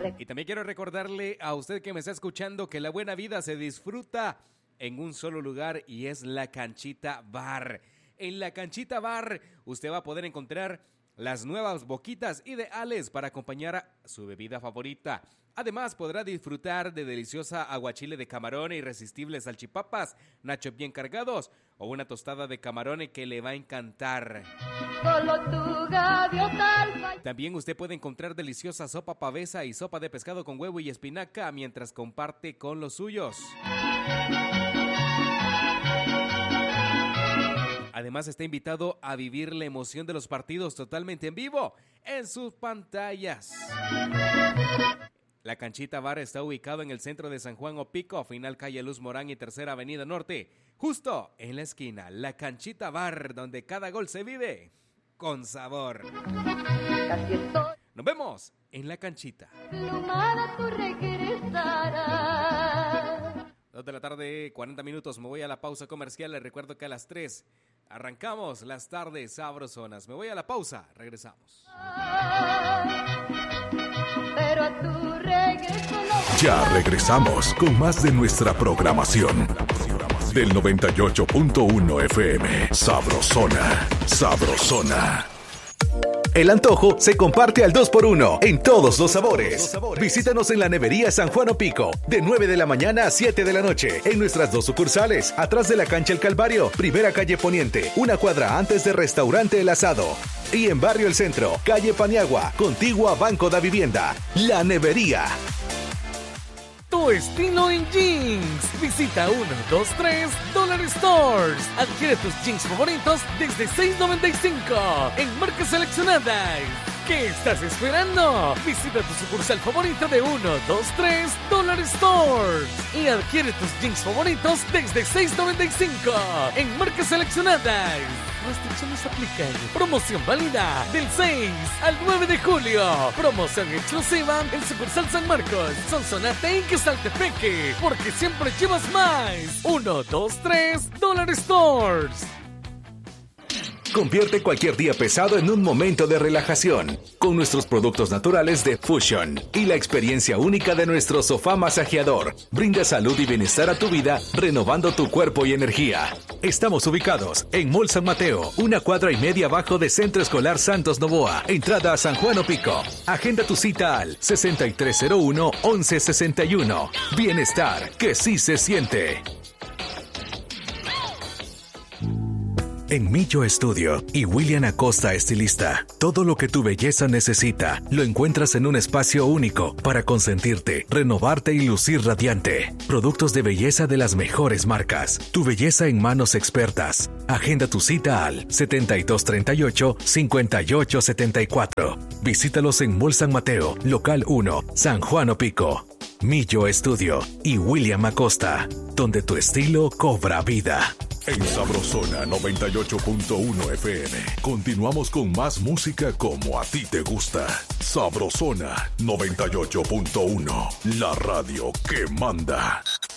Y también quiero recordarle a usted que me está escuchando que la buena vida se disfruta en un solo lugar y es La Canchita Bar. En La Canchita Bar usted va a poder encontrar las nuevas boquitas ideales para acompañar a su bebida favorita. Además, podrá disfrutar de deliciosa aguachile de camarón e irresistibles salchipapas, nachos bien cargados o una tostada de camarones que le va a encantar. También usted puede encontrar deliciosa sopa pavesa y sopa de pescado con huevo y espinaca mientras comparte con los suyos. Además, está invitado a vivir la emoción de los partidos totalmente en vivo en sus pantallas. La Canchita Bar está ubicado en el centro de San Juan Opico, final calle Luz Morán y Tercera Avenida Norte, justo en la esquina. La Canchita Bar, donde cada gol se vive con sabor. Nos vemos en La Canchita. 2 de la tarde, 40 minutos. Me voy a la pausa comercial. Les recuerdo que a las 3 arrancamos las tardes sabrosonas. Me voy a la pausa. Regresamos. Pero a tu regreso no... Ya regresamos con más de nuestra programación. Del 98.1 FM. Sabrosona. Sabrosona. El antojo se comparte al 2x1 en todos los sabores. Visítanos en la Nevería San Juan Opico, de 9 de la mañana a 7 de la noche, en nuestras 2 sucursales, atrás de la cancha El Calvario, primera calle Poniente, una cuadra antes de Restaurante El Asado. Y en Barrio El Centro, calle Paniagua, contigua a Banco da Vivienda. La Nevería. Tu estilo en jeans. Visita 123 Dollar Stores. Adquiere tus jeans favoritos desde $6.95 en marcas seleccionadas. ¿Qué estás esperando? Visita tu sucursal favorito de 123 Dollar Stores y adquiere tus jeans favoritos desde $6.95 en marcas seleccionadas. Restricciones aplican. Promoción válida del 6 al 9 de julio. Promoción exclusiva en sucursal San Marcos, Sonsonate y Quesaltepeque. Porque siempre llevas más. 123 Dollar Stores. Convierte cualquier día pesado en un momento de relajación con nuestros productos naturales de Fusion y la experiencia única de nuestro sofá masajeador. Brinda salud y bienestar a tu vida, renovando tu cuerpo y energía. Estamos ubicados en Mall San Mateo, una cuadra y media abajo de Centro Escolar Santos Novoa, entrada a San Juan Opico. Agenda tu cita al 6301-1161. Bienestar que sí se siente. En Millo Estudio y William Acosta Estilista, todo lo que tu belleza necesita lo encuentras en un espacio único para consentirte, renovarte y lucir radiante. Productos de belleza de las mejores marcas. Tu belleza en manos expertas. Agenda tu cita al 7238-5874. Visítalos en Mall San Mateo, Local 1, San Juan Opico. Millo Estudio y William Acosta, donde tu estilo cobra vida. En Sabrosona 98.1 FM. Continuamos con más música como a ti te gusta. Sabrosona 98.1. La radio que manda.